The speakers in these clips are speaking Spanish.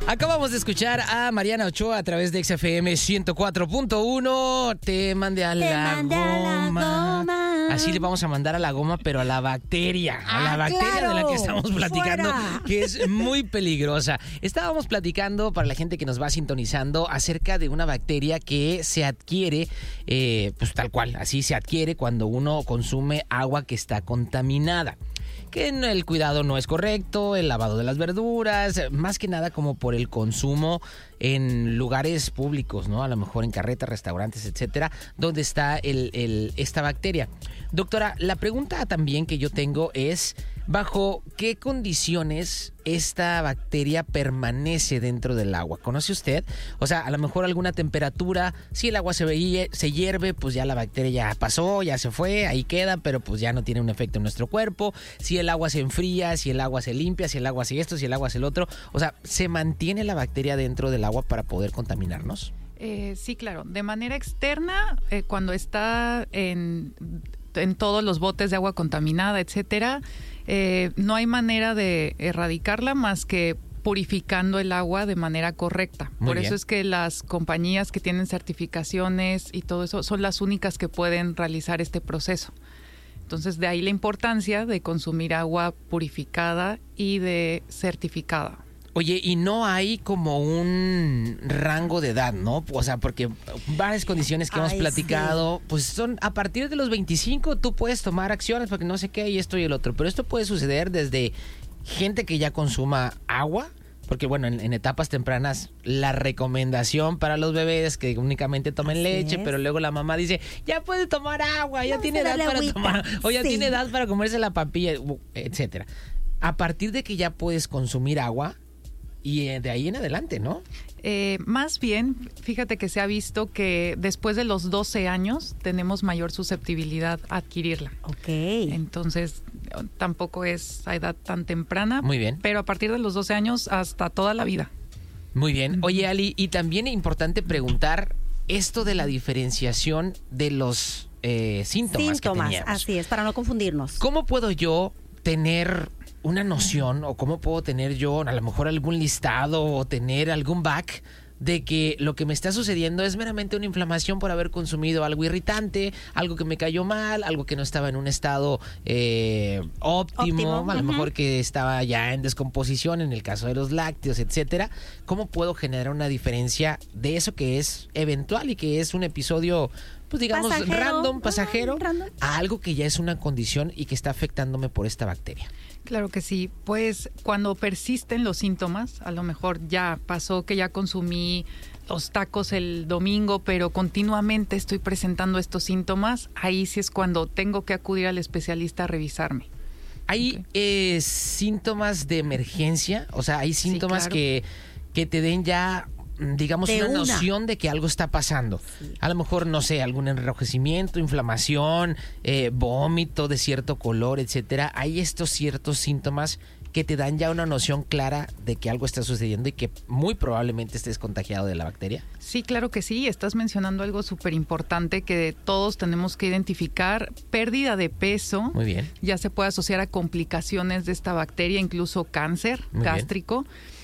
Acabamos de escuchar a Mariana Ochoa a través de XFM 104.1. Te mandé a la goma. Así le vamos a mandar a la goma, pero a la bacteria. A la bacteria claro, de la que estamos platicando, fuera, que es muy peligrosa. Estábamos platicando, para la gente que nos va sintonizando, acerca de una bacteria que se adquiere, pues tal cual, así se adquiere cuando uno consume agua que está contaminada. Que el cuidado no es correcto, el lavado de las verduras, más que nada como por el consumo en lugares públicos, ¿no? A lo mejor en carretas, restaurantes, etcétera, donde está esta bacteria. Doctora, la pregunta también que yo tengo es, ¿bajo qué condiciones esta bacteria permanece dentro del agua? ¿Conoce usted? O sea, a lo mejor alguna temperatura, si el agua se hierve, pues ya la bacteria ya pasó, ya se fue, ahí queda, pero pues ya no tiene un efecto en nuestro cuerpo. Si el agua se enfría, si el agua se limpia, si el agua hace esto, si el agua hace el otro. O sea, ¿se mantiene la bacteria dentro del agua para poder contaminarnos? Sí, claro. De manera externa, cuando está en todos los botes de agua contaminada, etcétera, no hay manera de erradicarla más que purificando el agua de manera correcta. Por eso es que las compañías que tienen certificaciones y todo eso son las únicas que pueden realizar este proceso. Entonces, de ahí la importancia de consumir agua purificada y de certificada. Oye, y no hay como un rango de edad, ¿no? O sea, porque varias condiciones que hemos platicado, pues son a partir de los 25 tú puedes tomar acciones porque no sé qué y esto y el otro. Pero esto puede suceder desde gente que ya consuma agua, porque bueno, en etapas tempranas la recomendación para los bebés es que únicamente tomen leche, pero luego la mamá dice, ya puede tomar agua, ya tiene edad para tomar, o ya tiene edad para comerse la papilla, etcétera. A partir de que ya puedes consumir agua, y de ahí en adelante, ¿no? Más bien, fíjate que se ha visto que después de los 12 años tenemos mayor susceptibilidad a adquirirla. Ok. Entonces, tampoco es a edad tan temprana. Muy bien. Pero a partir de los 12 años hasta toda la vida. Muy bien. Oye, Ali, y también es importante preguntar esto de la diferenciación de los síntomas que teníamos. Así es, para no confundirnos. ¿Cómo puedo yo tener una noción o cómo puedo tener yo a lo mejor algún listado o tener algún back de que lo que me está sucediendo es meramente una inflamación por haber consumido algo irritante, algo que me cayó mal, algo que no estaba en un estado óptimo, a lo mejor que estaba ya en descomposición en el caso de los lácteos, etcétera? ¿Cómo puedo generar una diferencia de eso que es eventual y que es un episodio, pues digamos, pasajero, a algo que ya es una condición y que está afectándome por esta bacteria? Claro que sí, pues cuando persisten los síntomas, a lo mejor ya pasó que ya consumí los tacos el domingo, pero continuamente estoy presentando estos síntomas, ahí sí es cuando tengo que acudir al especialista a revisarme. ¿Hay síntomas de emergencia? O sea, ¿hay síntomas que te den ya, digamos, una noción de que algo está pasando? Sí. A lo mejor, no sé, algún enrojecimiento, inflamación, vómito de cierto color, etcétera. ¿Hay estos ciertos síntomas que te dan ya una noción clara de que algo está sucediendo y que muy probablemente estés contagiado de la bacteria? Sí, claro que sí. Estás mencionando algo súper importante que todos tenemos que identificar. Pérdida de peso. Muy bien. Ya se puede asociar a complicaciones de esta bacteria, incluso cáncer gástrico.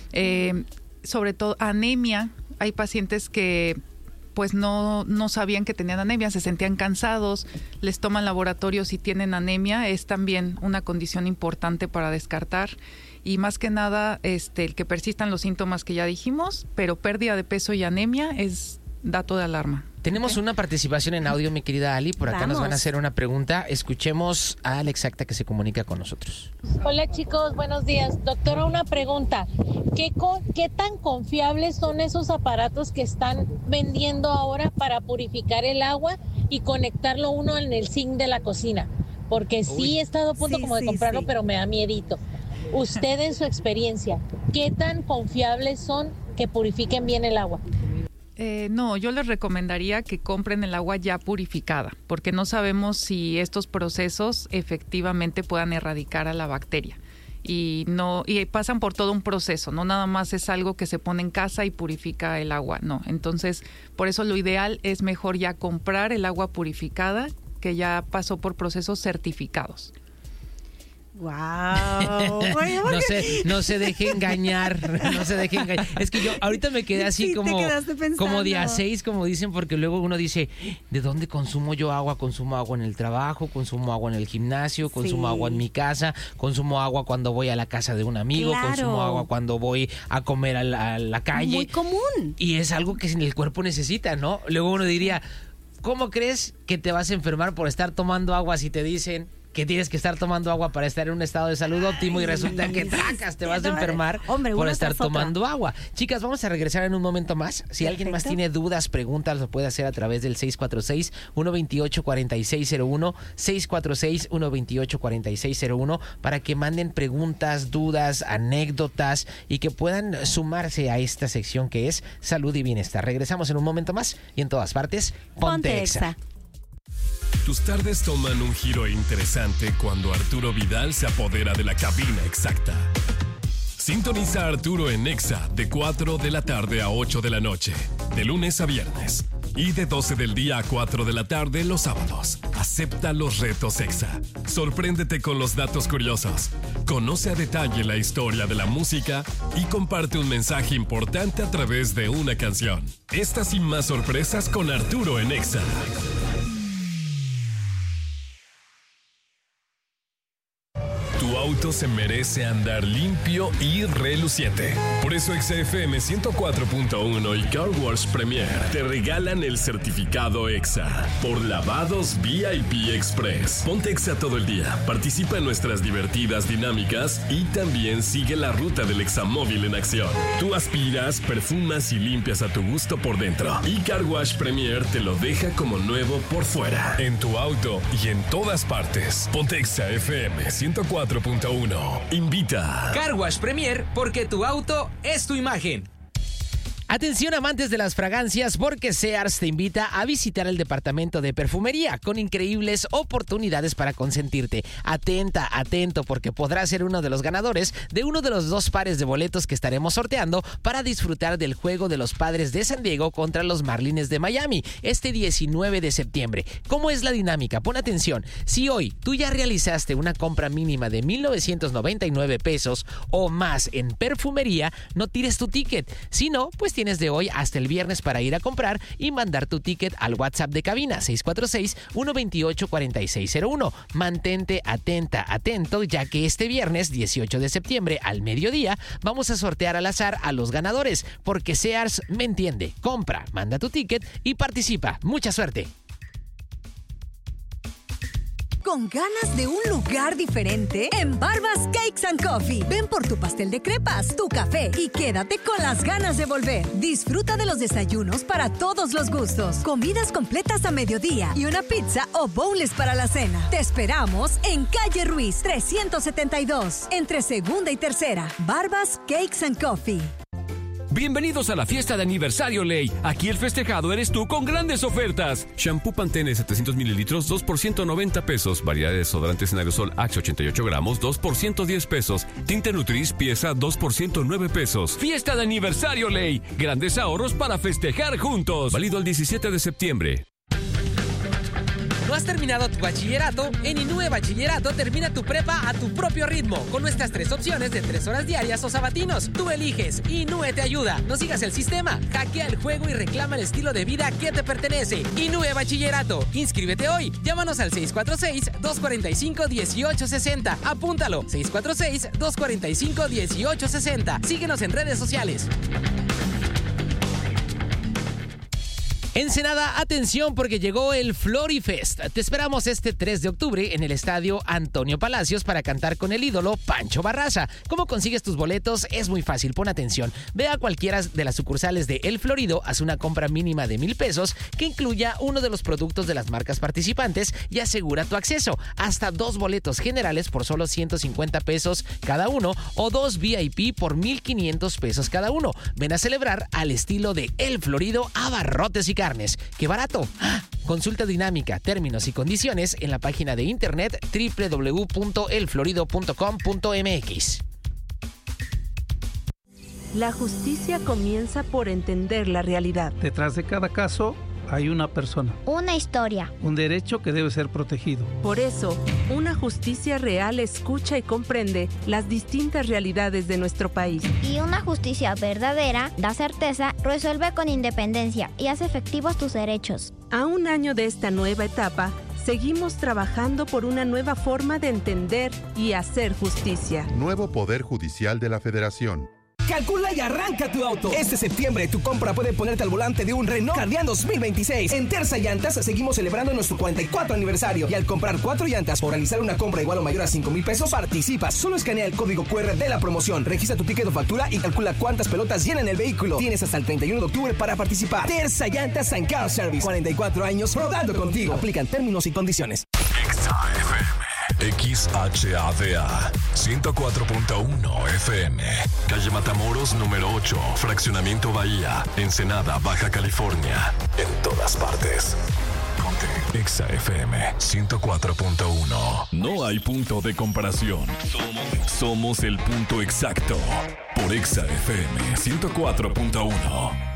Sobre todo anemia. Hay pacientes que pues no sabían que tenían anemia, se sentían cansados, les toman laboratorios y tienen anemia, es también una condición importante para descartar. Y más que nada, el que persistan los síntomas que ya dijimos, pero pérdida de peso y anemia es dato de alarma. Tenemos una participación en audio, mi querida Ali. Por acá nos van a hacer una pregunta. Escuchemos a la exacta que se comunica con nosotros. Hola chicos, buenos días. Doctora, una pregunta. ¿Qué tan confiables son esos aparatos que están vendiendo ahora para purificar el agua y conectarlo uno en el zinc de la cocina? Porque sí he estado a punto de comprarlo, pero me da miedito. Usted, en su experiencia, ¿qué tan confiables son que purifiquen bien el agua? No, yo les recomendaría que compren el agua ya purificada, porque no sabemos si estos procesos efectivamente puedan erradicar a la bacteria. Y pasan por todo un proceso, no nada más es algo que se pone en casa y purifica el agua, no. Entonces, por eso lo ideal es mejor ya comprar el agua purificada que ya pasó por procesos certificados. Wow. No se deje engañar. Es que yo ahorita me quedé así como día 6, como dicen, porque luego uno dice, ¿de dónde consumo yo agua? Consumo agua en el trabajo, consumo agua en el gimnasio, consumo agua en mi casa, consumo agua cuando voy a la casa de un amigo, consumo agua cuando voy a comer a la calle. Muy común. Y es algo que el cuerpo necesita, ¿no? Luego uno diría, ¿cómo crees que te vas a enfermar por estar tomando agua si te dicen que tienes que estar tomando agua para estar en un estado de salud óptimo y resulta que tracas, te vas a enfermar por estar tomando agua? Chicas, vamos a regresar en un momento más. Si alguien más tiene dudas, preguntas, lo puede hacer a través del 646-128-4601, 646-128-4601, para que manden preguntas, dudas, anécdotas y que puedan sumarse a esta sección que es Salud y Bienestar. Regresamos en un momento más y en todas partes, ponte Exa. Tus tardes toman un giro interesante cuando Arturo Vidal se apodera de la cabina exacta. Sintoniza a Arturo en Exa de 4 de la tarde a 8 de la noche, de lunes a viernes. Y de 12 del día a 4 de la tarde los sábados. Acepta los retos Exa. Sorpréndete con los datos curiosos. Conoce a detalle la historia de la música y comparte un mensaje importante a través de una canción. Estas y más sorpresas con Arturo en Exa. Tu auto se merece andar limpio y reluciente. Por eso XFM 104.1 y Car Wash Premier te regalan el certificado EXA por lavados VIP Express. Ponte EXA todo el día, participa en nuestras divertidas dinámicas y también sigue la ruta del Examóvil en acción. Tú aspiras, perfumas y limpias a tu gusto por dentro. Y Car Wash Premier te lo deja como nuevo por fuera. En tu auto y en todas partes. Ponte EXA FM 104.1. Invita. Car Wash Premier, porque tu auto es tu imagen. Atención amantes de las fragancias, porque Sears te invita a visitar el departamento de perfumería con increíbles oportunidades para consentirte. Atenta, atento, porque podrás ser uno de los ganadores de uno de los 2 pares de boletos que estaremos sorteando para disfrutar del juego de los Padres de San Diego contra los Marlins de Miami este 19 de septiembre. ¿Cómo es la dinámica? Pon atención. Si hoy tú ya realizaste una compra mínima de 1,999 pesos o más en perfumería, no tires tu ticket. Si no, pues tienes de hoy hasta el viernes para ir a comprar y mandar tu ticket al WhatsApp de cabina 646-128-4601. Mantente atento, ya que este viernes 18 de septiembre al mediodía vamos a sortear al azar a los ganadores, porque Sears me entiende. Compra, manda tu ticket y participa. Mucha suerte. ¿Con ganas de un lugar diferente? En Barbas Cakes and Coffee. Ven por tu pastel de crepas, tu café y quédate con las ganas de volver. Disfruta de los desayunos para todos los gustos, comidas completas a mediodía y una pizza o bowls para la cena. Te esperamos en Calle Ruiz 372, entre segunda y tercera. Barbas Cakes and Coffee. Bienvenidos a la fiesta de aniversario Ley. Aquí el festejado eres tú con grandes ofertas. Shampoo Pantene 700 mililitros, 2 por 190 pesos. Variedad de desodorantes en aerosol Axe 88 gramos, 2 por 110 pesos. Tinte Nutris pieza 2 por 109 pesos. Fiesta de aniversario Ley. Grandes ahorros para festejar juntos. Válido el 17 de septiembre. ¿No has terminado tu bachillerato? En Inúe Bachillerato termina tu prepa a tu propio ritmo, con nuestras 3 opciones de 3 horas diarias o sabatinos. Tú eliges, Inúe te ayuda. No sigas el sistema, hackea el juego y reclama el estilo de vida que te pertenece. Inúe Bachillerato, inscríbete hoy. Llámanos al 646-245-1860. Apúntalo, 646-245-1860. Síguenos en redes sociales. Ensenada, atención porque llegó el Florifest. Te esperamos este 3 de octubre en el estadio Antonio Palacios para cantar con el ídolo Pancho Barraza. ¿Cómo consigues tus boletos? Es muy fácil, pon atención. Ve a cualquiera de las sucursales de El Florido, haz una compra mínima de 1,000 pesos que incluya uno de los productos de las marcas participantes y asegura tu acceso. Hasta 2 boletos generales por solo 150 pesos cada uno o 2 VIP por 1,500 pesos cada uno. Ven a celebrar al estilo de El Florido, abarrotes y carnes. ¡Qué barato! Consulta dinámica, términos y condiciones en la página de internet www.elflorido.com.mx. La justicia comienza por entender la realidad. Detrás de cada caso hay una persona. Una historia. Un derecho que debe ser protegido. Por eso, una justicia real escucha y comprende las distintas realidades de nuestro país. Y una justicia verdadera da certeza, resuelve con independencia y hace efectivos tus derechos. A un año de esta nueva etapa, seguimos trabajando por una nueva forma de entender y hacer justicia. Nuevo Poder Judicial de la Federación. Calcula y arranca tu auto. Este septiembre tu compra puede ponerte al volante de un Renault Guardian 2026. En Terza Llantas seguimos celebrando nuestro 44 aniversario. Y al comprar 4 llantas o realizar una compra igual o mayor a 5,000 pesos, participas. Solo escanea el código QR de la promoción, registra tu ticket o factura y calcula cuántas pelotas llenan el vehículo. Tienes hasta el 31 de octubre para participar. Terza Llantas and Car Service. 44 años rodando contigo. Aplican términos y condiciones. XHADA 104.1 FM, calle Matamoros número 8, fraccionamiento Bahía, Ensenada, Baja California. En todas partes. Ponte Exa FM 104.1. No hay punto de comparación. Somos el punto exacto. Por Exa FM 104.1.